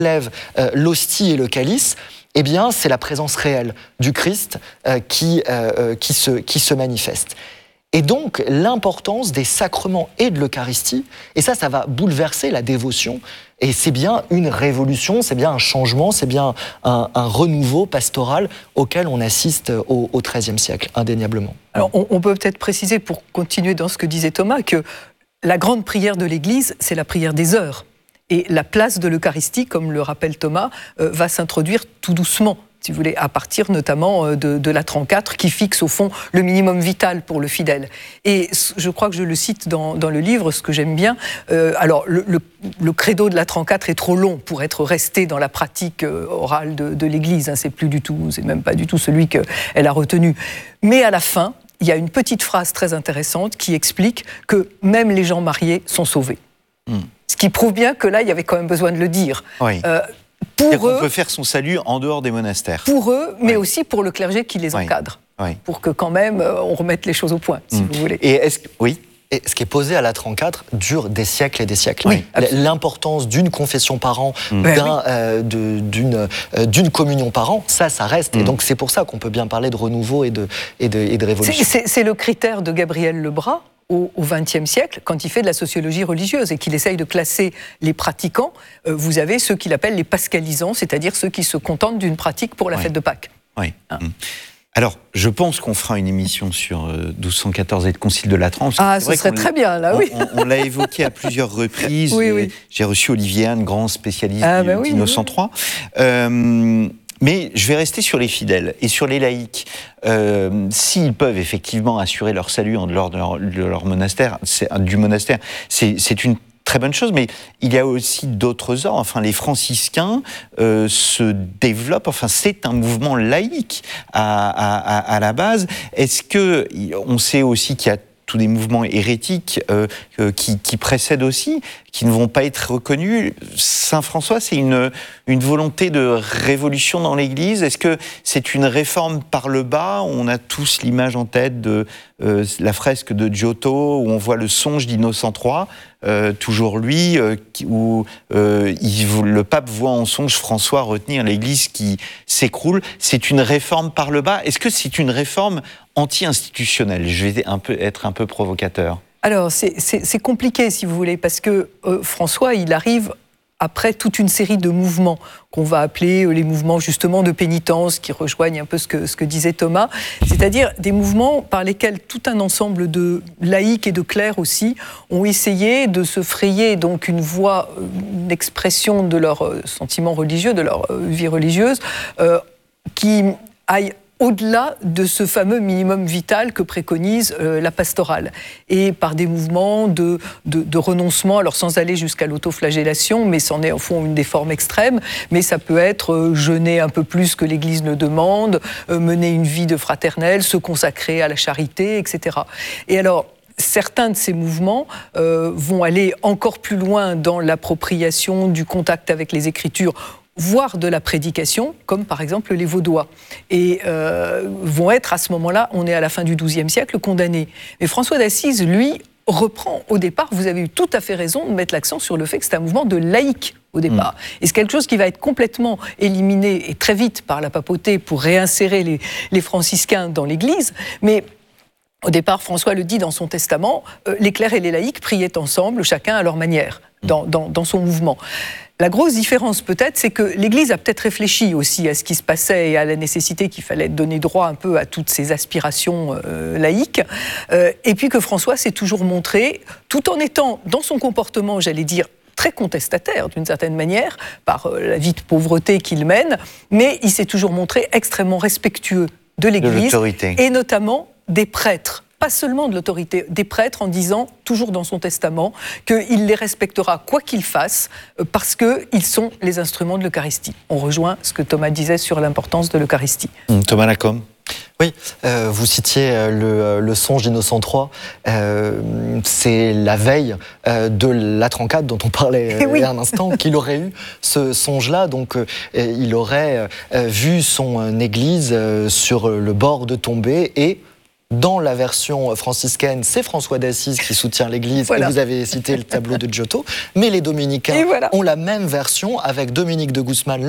lève l'hostie et le calice, eh bien, c'est la présence réelle du Christ qui se manifeste. Et donc, l'importance des sacrements et de l'Eucharistie, et ça va bouleverser la dévotion, et c'est bien une révolution, c'est bien un changement, c'est bien un renouveau pastoral auquel on assiste au XIIIe siècle, indéniablement. Alors, on peut peut-être préciser, pour continuer dans ce que disait Thomas, que la grande prière de l'Église, c'est la prière des heures. Et la place de l'Eucharistie, comme le rappelle Thomas, va s'introduire tout doucement, si vous voulez, à partir notamment de la 34, qui fixe au fond le minimum vital pour le fidèle. Et je crois que je le cite dans le livre, ce que j'aime bien. Alors, le credo de la 34 est trop long pour être resté dans la pratique orale de l'Église. Hein, c'est même pas du tout celui qu'elle a retenu. Mais à la fin, il y a une petite phrase très intéressante qui explique que même les gens mariés sont sauvés. Ce qui prouve bien que là, il y avait quand même besoin de le dire. Oui. Pour eux, on peut faire son salut en dehors des monastères. Pour eux, mais aussi pour le clergé qui les encadre. Oui. Pour que quand même, on remette les choses au point, si vous voulez. Et oui. Et ce qui est posé à la 34 dure des siècles et des siècles. Oui, l'importance d'une confession par an, d'une communion par an, ça reste. Et donc c'est pour ça qu'on peut bien parler de renouveau et de révolution. C'est le critère de Gabriel Lebras au XXe siècle, quand il fait de la sociologie religieuse et qu'il essaye de classer les pratiquants. Vous avez ceux qu'il appelle les pascalisants, c'est-à-dire ceux qui se contentent d'une pratique pour la fête de Pâques. Oui. Hein. Alors, je pense qu'on fera une émission sur 1214 et le Concile de Latran. Ah, ce serait très bien, là, oui. On l'a évoqué à plusieurs reprises. Oui. J'ai reçu Olivier Anne, grand spécialiste d'Innocent III. Mais je vais rester sur les fidèles et sur les laïcs. S'ils peuvent effectivement assurer leur salut en dehors de leur monastère, du monastère, c'est une très bonne chose, mais il y a aussi d'autres ordres. Enfin, les franciscains se développent. Enfin, c'est un mouvement laïque à la base. Est-ce que on sait aussi qu'il y a tous des mouvements hérétiques qui précèdent aussi, qui ne vont pas être reconnus? Saint François, c'est une volonté de révolution dans l'Église? Est-ce que c'est une réforme par le bas? On a tous l'image en tête de la fresque de Giotto, où on voit le songe d'Innocent III, toujours lui, où le pape voit en songe François retenir l'Église qui s'écroule. C'est une réforme par le bas. Est-ce que c'est une réforme anti-institutionnelle? Je vais être un peu provocateur. Alors, c'est compliqué, si vous voulez, parce que François, il arrive après toute une série de mouvements qu'on va appeler les mouvements justement de pénitence, qui rejoignent un peu ce que disait Thomas, c'est-à-dire des mouvements par lesquels tout un ensemble de laïcs et de clercs aussi ont essayé de se frayer donc une voie, une expression de leurs sentiments religieux, de leur vie religieuse, qui aille au-delà de ce fameux minimum vital que préconise la pastorale. Et par des mouvements de renoncement, alors sans aller jusqu'à l'autoflagellation, mais c'en est au fond une des formes extrêmes, mais ça peut être jeûner un peu plus que l'Église ne demande, mener une vie de fraternelle, se consacrer à la charité, etc. Et alors, certains de ces mouvements vont aller encore plus loin dans l'appropriation du contact avec les Écritures, voire de la prédication, comme par exemple les Vaudois, et vont être à ce moment-là, on est à la fin du XIIe siècle, condamnés. Mais François d'Assise, lui, reprend au départ, vous avez eu tout à fait raison de mettre l'accent sur le fait que c'est un mouvement de laïcs au départ. Et c'est quelque chose qui va être complètement éliminé, et très vite, par la papauté pour réinsérer les franciscains dans l'Église, mais au départ, François le dit dans son testament, les clercs et les laïcs priaient ensemble, chacun à leur manière, dans son mouvement. La grosse différence peut-être, c'est que l'Église a peut-être réfléchi aussi à ce qui se passait et à la nécessité qu'il fallait donner droit un peu à toutes ces aspirations laïques, et puis que François s'est toujours montré, tout en étant dans son comportement, j'allais dire, très contestataire d'une certaine manière, par la vie de pauvreté qu'il mène, mais il s'est toujours montré extrêmement respectueux de l'Église, et notamment des prêtres. Pas seulement de l'autorité, des prêtres, en disant, toujours dans son testament, qu'il les respectera quoi qu'ils fassent, parce qu'ils sont les instruments de l'Eucharistie. On rejoint ce que Thomas disait sur l'importance de l'Eucharistie. Thomas Lacombe. Oui, vous citiez le songe d'Innocent III. C'est la veille de la 34 dont on parlait il y a un instant, qu'il aurait eu ce songe-là. Donc, il aurait vu son église sur le bord de tomber et Dans la version franciscaine, c'est François d'Assise qui soutient l'Église, et vous avez cité le tableau de Giotto, mais les dominicains ont la même version avec Dominique de Guzman,